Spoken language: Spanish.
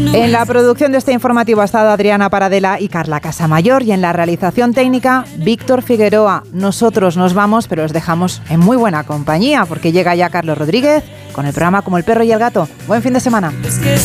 En la producción de este informativo ha estado Adriana Paradela y Carla Casamayor, y en la realización técnica Víctor Figueroa. Nosotros nos vamos, pero os dejamos en muy buena compañía, porque llega ya Carlos Rodríguez con el programa Como el perro y el gato. Buen fin de semana.